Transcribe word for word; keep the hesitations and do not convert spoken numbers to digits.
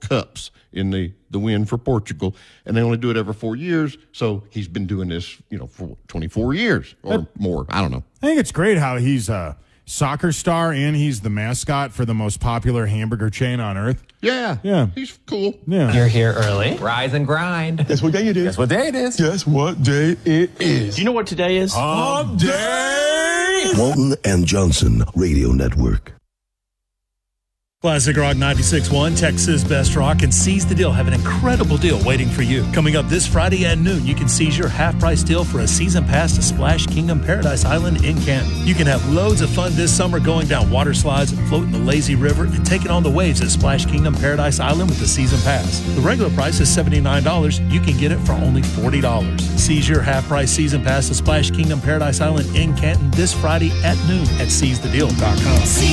cups in the, the win for Portugal, and they only do it every four years. So he's been doing this, you know, for twenty-four years or but, more. I don't know. I think it's great how he's a soccer star and he's the mascot for the most popular hamburger chain on earth. Yeah. Yeah. He's cool. Yeah. You're here early. Rise and grind. Guess what day it is? Guess what day it is? Guess what day it is? Do you know what today is? Hump Day! Walton and Johnson Radio Network. Classic Rock ninety-six point one, Texas Best Rock, and Seize the Deal have an incredible deal waiting for you. Coming up this Friday at noon, you can seize your half-price deal for a season pass to Splash Kingdom Paradise Island in Canton. You can have loads of fun this summer going down water slides, floating the lazy river, and taking on the waves at Splash Kingdom Paradise Island with the season pass. The regular price is seventy-nine dollars. You can get it for only forty dollars. Seize your half-price season pass to Splash Kingdom Paradise Island in Canton this Friday at noon at seize the deal dot com.